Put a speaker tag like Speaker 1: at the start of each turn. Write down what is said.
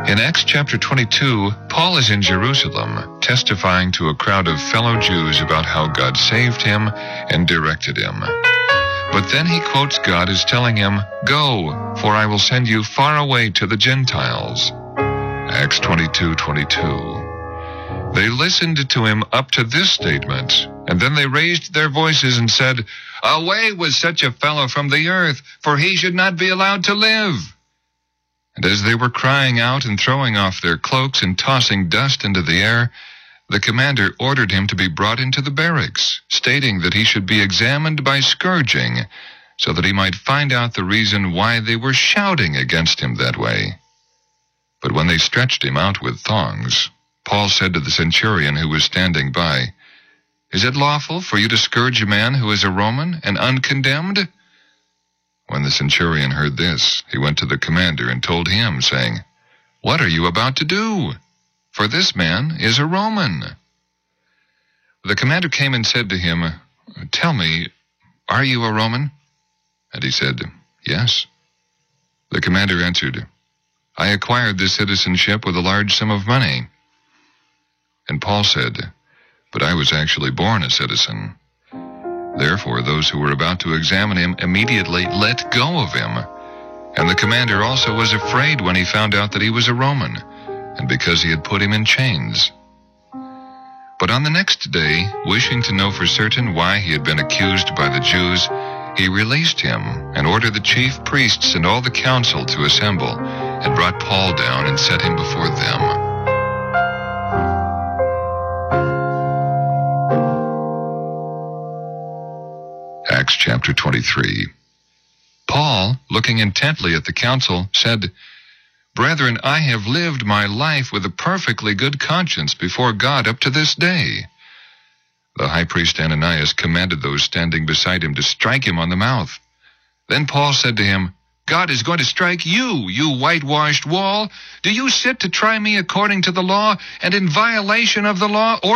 Speaker 1: In Acts chapter 22, Paul is in Jerusalem, testifying to a crowd of fellow Jews about how God saved him and directed him. But then he quotes God as telling him, "Go, for I will send you far away to the Gentiles." Acts 22:22. They listened to him up to this statement, and then they raised their voices and said, "Away with such a fellow from the earth, for he should not be allowed to live." And as they were crying out and throwing off their cloaks and tossing dust into the air, the commander ordered him to be brought into the barracks, stating that he should be examined by scourging, so that he might find out the reason why they were shouting against him that way. But when they stretched him out with thongs, Paul said to the centurion who was standing by, "Is it lawful for you to scourge a man who is a Roman and uncondemned?" When the centurion heard this, he went to the commander and told him, saying, "What are you about to do? For this man is a Roman." The commander came and said to him, "Tell me, are you a Roman?" And he said, "Yes." The commander answered, "I acquired this citizenship with a large sum of money." And Paul said, "But I was actually born a citizen." Therefore those who were about to examine him immediately let go of him. And the commander also was afraid when he found out that he was a Roman, and because he had put him in chains. But on the next day, wishing to know for certain why he had been accused by the Jews, he released him and ordered the chief priests and all the council to assemble, and brought Paul down and set him before them. Acts chapter 23. Paul, looking intently at the council, said, "Brethren, I have lived my life with a perfectly good conscience before God up to this day." The high priest Ananias commanded those standing beside him to strike him on the mouth. Then Paul said to him, "God is going to strike you, you whitewashed wall. Do you sit to try me according to the law and in violation of the law, or